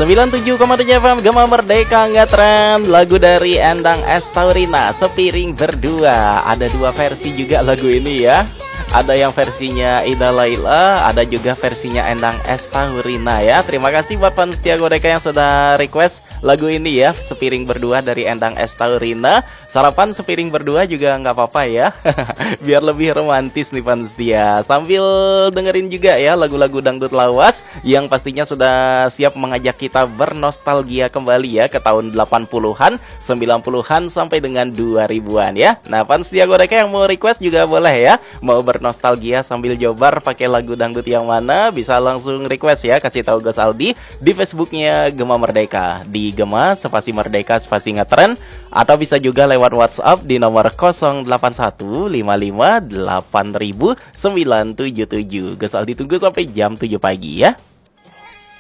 97,7 FM Gema Merdeka ngetren. Lagu dari Endang S. Taurina, Sepiring Berdua. Ada dua versi juga lagu ini ya. Ada yang versinya Ida Laila, ada juga versinya Endang S. Taurina ya. Terima kasih buat fans setia Godeka yang sudah request lagu ini ya, Sepiring Berdua dari Endang S. Taurina. Sarapan sepiring berdua juga nggak apa-apa ya. Biar lebih romantis nih fans setia. Sambil dengerin juga ya lagu-lagu dangdut lawas yang pastinya sudah siap mengajak kita bernostalgia kembali ya ke tahun 80-an, 90-an sampai dengan 2000-an ya. Nah, fans setia Godeka yang mau request juga boleh ya. Mau bernostalgia sambil jobar pakai lagu dangdut yang mana, bisa langsung request ya, kasih tahu Gus Aldi di Facebooknya Gema Merdeka, di Gema spasi Merdeka spasi ngetren, atau bisa juga lewat WhatsApp di nomor 08155800977. Gus Aldi tunggu sampai jam 7 pagi ya.